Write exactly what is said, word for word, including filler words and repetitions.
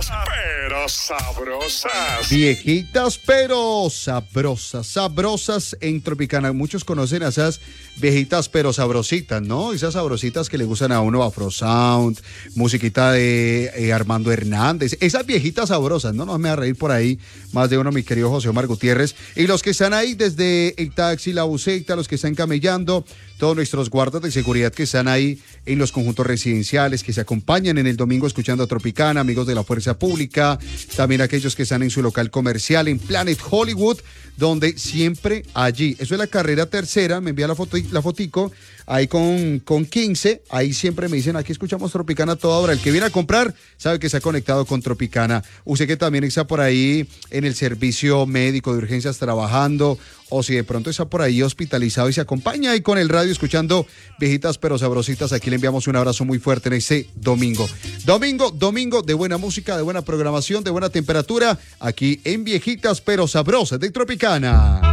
viejitas, pero sabrosas. Viejitas, pero sabrosas, sabrosas en Tropicana. Muchos conocen a esas viejitas, pero sabrositas, ¿no? Esas sabrositas que le gustan a uno, Afro Sound, musiquita de eh, Armando Hernández. Esas viejitas sabrosas, ¿no? No me va a reír por ahí más de uno, mi querido José Omar Gutiérrez. Y los que están ahí desde el taxi, la buseta, los que están camellando, todos nuestros guardas de seguridad que están ahí en los conjuntos residenciales, que se acompañan en el domingo escuchando a Tropicana, amigos de la Fuerza Pública, también aquellos que están en su local comercial, en Planet Hollywood, donde siempre allí, eso es la carrera tercera, me envía la, foto, la fotico, ahí con, con quince, ahí siempre me dicen, aquí escuchamos Tropicana toda hora, el que viene a comprar sabe que se ha conectado con Tropicana. Usted que también está por ahí en el servicio médico de urgencias trabajando, o si de pronto está por ahí hospitalizado y se acompaña ahí con el radio escuchando viejitas pero sabrositas, aquí le enviamos un abrazo muy fuerte en este domingo. Domingo, domingo de buena música, de buena programación, de buena temperatura, aquí en Viejitas pero Sabrosas de Tropicana.